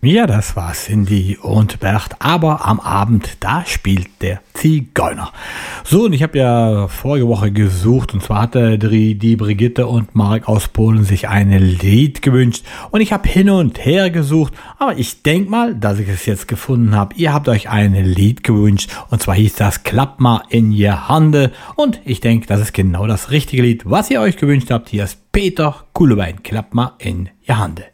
Ja, das war Cindy und Bert, aber am Abend, da spielt der Zigeuner. So, und ich habe ja vorige Woche gesucht, und zwar hatte die Brigitte und Mark aus Polen sich ein Lied gewünscht, und ich habe hin und her gesucht, aber ich denke mal, dass ich es jetzt gefunden habe. Ihr habt euch ein Lied gewünscht, und zwar hieß das Klapp mal in je Hande, und ich denke, das ist genau das richtige Lied, was ihr euch gewünscht habt. Hier ist Peter Kuhlebein, Klapp mal in je Hande.